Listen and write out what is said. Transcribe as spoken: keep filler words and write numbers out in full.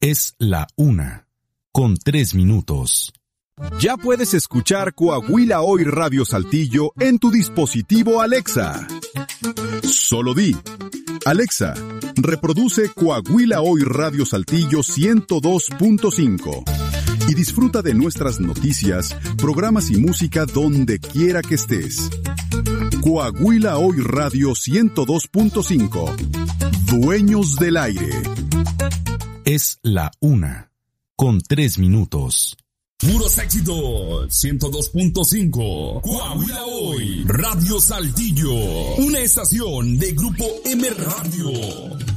Es la una, con tres minutos. Ya puedes escuchar Coahuila Hoy Radio Saltillo en tu dispositivo Alexa. Solo di: Alexa, reproduce Coahuila Hoy Radio Saltillo ciento dos punto cinco y disfruta de nuestras noticias, programas y música donde quiera que estés. Coahuila Hoy Radio ciento dos punto cinco. Dueños del aire. Es la una, con tres minutos. Puros éxitos, ciento dos punto cinco. Coahuila Hoy, Radio Saltillo. Una estación de Grupo M Radio.